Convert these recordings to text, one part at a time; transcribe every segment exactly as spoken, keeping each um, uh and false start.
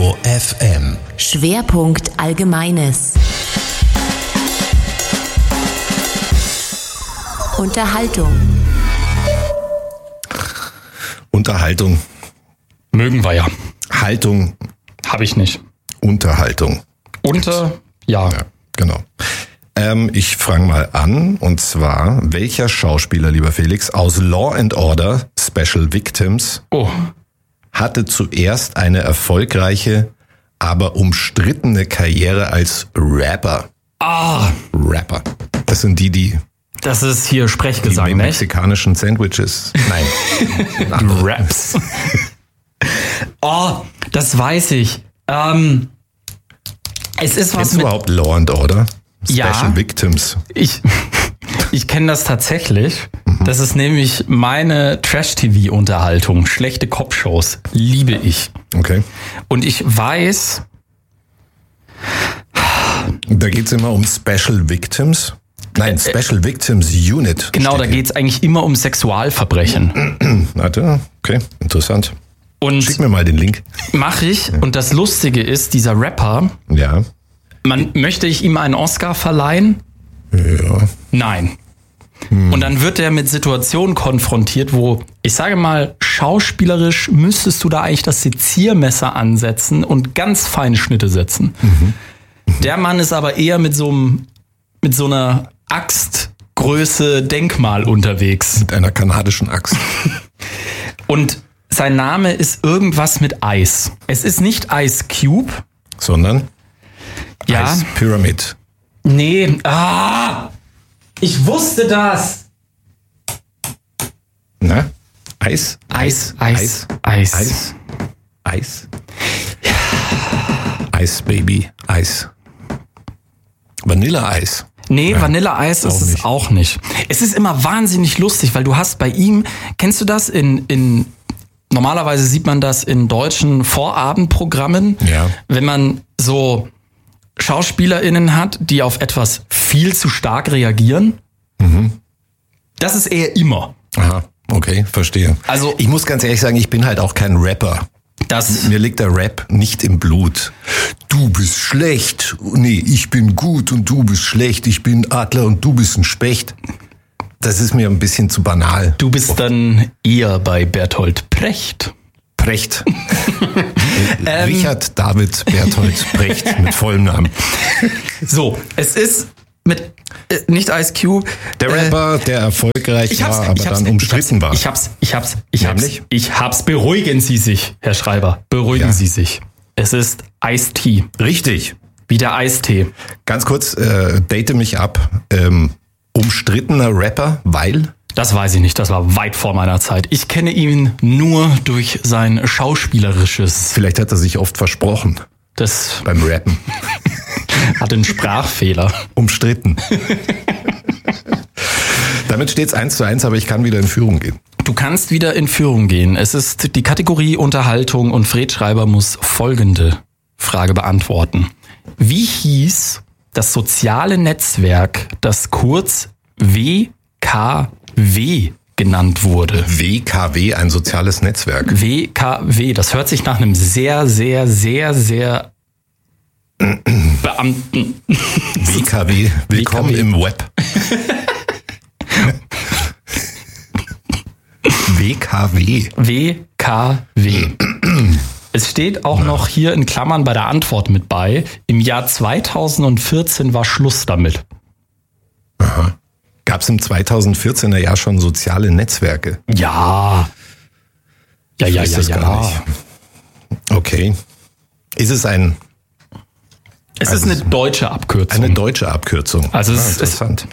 Ego F M. Schwerpunkt Allgemeines. Unterhaltung. Unterhaltung. Mögen wir ja. Haltung. Habe ich nicht. Unterhaltung. Unter, ja. Ja, genau. Ähm, ich fange mal an, und zwar, welcher Schauspieler, lieber Felix, aus Law and Order Special Victims Oh. hatte zuerst eine erfolgreiche, aber umstrittene Karriere als Rapper? Ah, Rapper. Das sind die, die das ist hier die Sprechgesang, die ne? mexikanischen Sandwiches. Nein. Raps. Oh, das weiß ich. Ähm, es ist was Kennst du mit... überhaupt Law and Order Special Ja. Victims? Ich, ich kenne das tatsächlich. Das ist nämlich meine Trash-T V-Unterhaltung. Schlechte Cop-Shows. Liebe ich. Okay. Und ich weiß... Da geht's immer um Special Victims. Nein, Special Victims Unit. Genau, da steht hier. geht's eigentlich immer um Sexualverbrechen. Warte, okay, interessant. Und Schick mir mal den Link. mache ich. Und das Lustige ist, dieser Rapper, Ja. man möchte ich ihm einen Oscar verleihen? Ja. Nein. Und dann wird er mit Situationen konfrontiert, wo, ich sage mal, schauspielerisch müsstest du da eigentlich das Seziermesser ansetzen und ganz feine Schnitte setzen. Mhm. Der Mann ist aber eher mit so einem, mit so einer Axtgröße Denkmal unterwegs. Mit einer kanadischen Axt. Und sein Name ist irgendwas mit Ice. Es ist nicht Ice Cube. Sondern Ja. Ice Pyramid. Nee. Ah! Ich wusste das. Na? Eis? Eis, Eis, Eis. Eis? Eis? Eis, Baby. Eis. Vanilleeis. Nee, Ja, Vanilleeis ist auch es nicht. auch nicht. Es ist immer wahnsinnig lustig, weil du hast bei ihm, kennst du das in, in normalerweise sieht man das in deutschen Vorabendprogrammen, Ja. wenn man so SchauspielerInnen hat, die auf etwas viel zu stark reagieren. Mhm. Das ist er immer. Aha, okay, verstehe. Also- ich muss ganz ehrlich sagen, ich bin halt auch kein Rapper. Das, Mir liegt der Rap nicht im Blut. Du bist schlecht. Nee, ich bin gut und du bist schlecht. Ich bin Adler und du bist ein Specht. Das ist mir ein bisschen zu banal. du bist dann eher bei Bertolt Brecht. Brecht. Richard David Bertolt Brecht mit vollem Namen. So, es ist mit äh, nicht Ice Cube. Der Rapper, der erfolgreich Ich hab's, war, aber ich hab's, dann umstritten war. Ich hab's, ich hab's, ich hab's, Nämlich? ich hab's. Beruhigen Sie sich, Herr Schreiber. Beruhigen Ja. Sie sich. Es ist Ice-T. Richtig. Wie der Eistee. Ganz kurz, äh, date mich ab. Ähm, umstrittener Rapper, weil? Das weiß ich nicht, das war weit vor meiner Zeit. Ich kenne ihn nur durch sein schauspielerisches. Vielleicht hat er sich oft versprochen Das beim Rappen. hat einen Sprachfehler. Umstritten. Damit steht's eins zu eins, aber ich kann wieder in Führung gehen. Du kannst wieder in Führung gehen. Es ist die Kategorie Unterhaltung und Fred Schreiber muss folgende Frage beantworten. Wie hieß das soziale Netzwerk, das kurz W K W genannt wurde? W K W, ein soziales Netzwerk. W K W, das hört sich nach einem sehr, sehr, sehr, sehr Beamten. W K W, willkommen W K W. im Web. W K W. W K W. Es steht auch noch hier in Klammern bei der Antwort mit bei. Im Jahr zweitausendvierzehn war Schluss damit. Gab's im zweitausendvierzehner Jahr schon soziale Netzwerke? Ja. Ja, ja, weiß ja, das gar ja. nicht. Okay. Ist es ein, Es Also ist eine deutsche Abkürzung. eine deutsche Abkürzung? Also es ah, ist- interessant.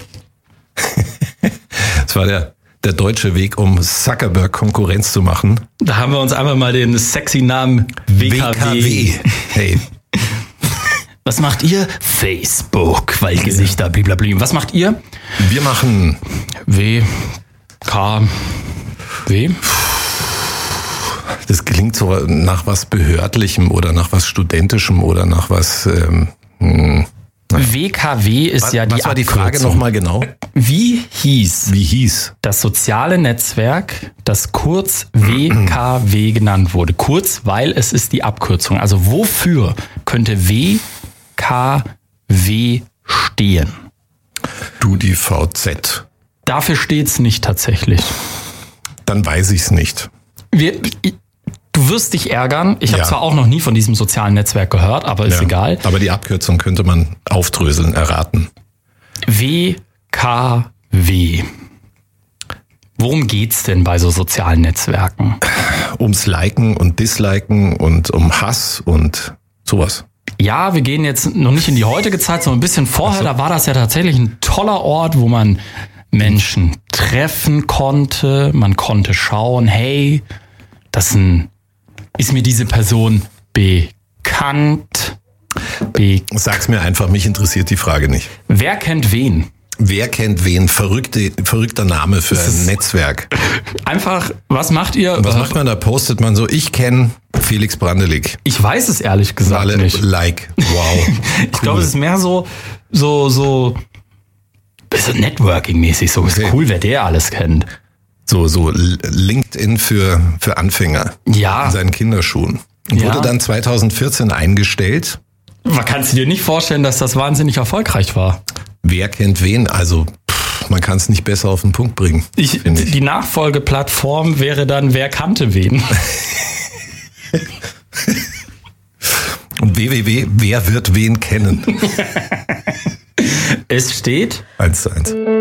Das war der, der deutsche Weg, um Zuckerberg Konkurrenz zu machen. Da haben wir uns einfach mal den sexy Namen W K W. Hey, Was macht ihr? Facebook, weil Gesichter, blablabla. Was macht ihr? wir machen W K W. Das klingt so nach was Behördlichem oder nach was Studentischem oder nach was, ähm, hm, W K W ist Was, ja die was war die Frage Abkürzung. nochmal genau? Wie hieß Wie hieß? das soziale Netzwerk, das kurz W K W genannt wurde? Kurz, weil es ist die Abkürzung. Also wofür könnte W K W stehen? Du die V Z. Dafür steht's nicht tatsächlich. Dann weiß ich's nicht. Wir, du wirst dich ärgern. Ich habe Ja. zwar auch noch nie von diesem sozialen Netzwerk gehört, aber ist Ja. egal. Aber die Abkürzung könnte man aufdröseln, erraten. W K W. Worum geht's denn bei so sozialen Netzwerken? Ums Liken und Disliken und um Hass und sowas. Ja, wir gehen jetzt noch nicht in die heutige Zeit, sondern ein bisschen vorher. Da war das ja tatsächlich ein toller Ort, wo man Menschen treffen konnte. Man konnte schauen, hey, das ist, ein, ist mir diese Person bekannt? Be- Sag's mir einfach, mich interessiert die Frage nicht. Wer kennt wen? Wer kennt wen? Verrückte, verrückter Name für ein Netzwerk. Einfach, was macht ihr? Was macht man da? Postet man so, ich kenne Felix Brandelig. Ich weiß es ehrlich gesagt Alle nicht. like. Wow. Ich glaube, es ist mehr so, so, so, bisschen Networking-mäßig. So ist Okay. cool, wer der alles kennt. So, so LinkedIn für, für Anfänger. Ja. In seinen Kinderschuhen. Und Ja. wurde dann zweitausendvierzehn eingestellt. Man kann dir nicht vorstellen, dass das wahnsinnig erfolgreich war. Wer kennt wen? Also, pff, man kann es nicht besser auf den Punkt bringen. Ich, finde ich. Die Nachfolgeplattform wäre dann, wer kannte wen? Und w w w, wer wird wen kennen? Es steht Eins zu eins.